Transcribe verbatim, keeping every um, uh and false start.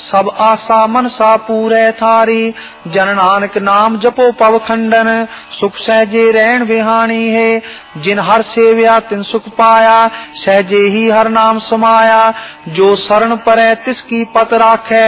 सब आशा मन सा पूरे थारी। जन नानक नाम जपो पव खंडन सुख सहजे रैन बिहानी है। जिन हर सेव्या तिन सुख पाया सहजे ही हर नाम समाया। जो शरण परै तिसकी पत राखै